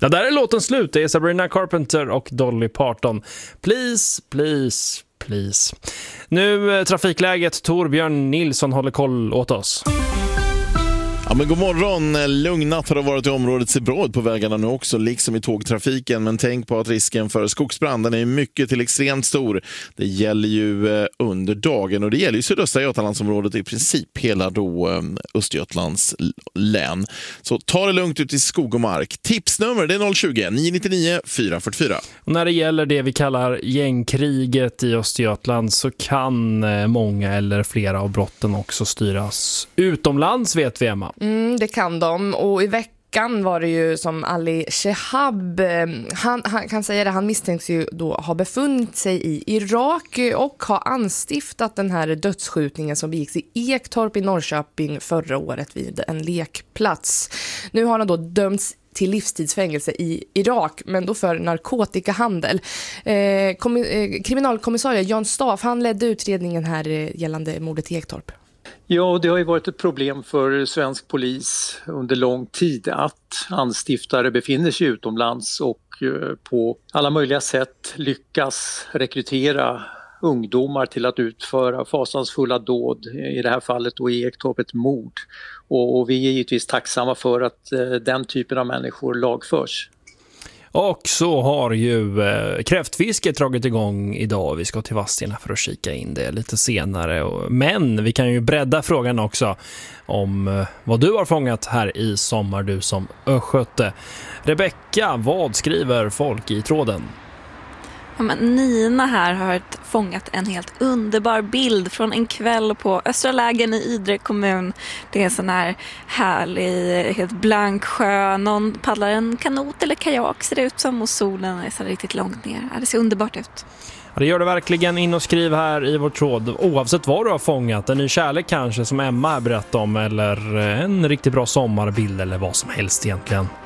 Ja, där är låten slut. Det är Sabrina Carpenter och Dolly Parton. Please, please, please. Nu trafikläget. Torbjörn Nilsson håller koll åt oss. Ja, men god morgon. Lugnat har det varit i området ser bra ut på vägarna nu också, liksom i tågtrafiken. Men tänk på att risken för skogsbranden är mycket till extremt stor. Det gäller ju under dagen och det gäller ju sydöstra Götalandsområdet i princip hela då Östergötlands län. Så ta det lugnt ut i skog och mark. Tipsnummer det är 020 999 444. Och när det gäller det vi kallar gängkriget i Östergötland så kan många eller flera av brotten också styras utomlands, vet vi, Emma. Det kan de, och i veckan var det ju som Ali Shehab, han kan säga det, han misstänks ju då ha befunnit sig i Irak och ha anstiftat den här dödsskjutningen som begicks i Ektorp i Norrköping förra året vid en lekplats. Nu har han då dömts till livstidsfängelse i Irak, men då för narkotikahandel. Kriminalkommissarie Jan Staff, han ledde utredningen här gällande mordet i Ektorp. Ja, det har ju varit ett problem för svensk polis under lång tid att anstiftare befinner sig utomlands och på alla möjliga sätt lyckas rekrytera ungdomar till att utföra fasansfulla dåd, i det här fallet då i Ektorp ett mord. Och vi är givetvis tacksamma för att den typen av människor lagförs. Och så har ju kräftfisket dragit igång idag. Vi ska till Vadstena för att kika in det lite senare. Men vi kan ju bredda frågan också om vad du har fångat här i sommar, du som öskötte. Rebecka, vad skriver folk i tråden? Ja, men Nina här har fångat en helt underbar bild från en kväll på Östra lägen i Idre kommun. Det är en sån här härlig, helt blank sjö. Någon paddlar en kanot eller kajak ser det ut som, och solen är så riktigt långt ner. Ja, det ser underbart ut. Ja, det gör det verkligen. In och skriv här i vår tråd. Oavsett vad du har fångat. En ny kärlek kanske som Emma har berättat om, eller en riktigt bra sommarbild eller vad som helst egentligen.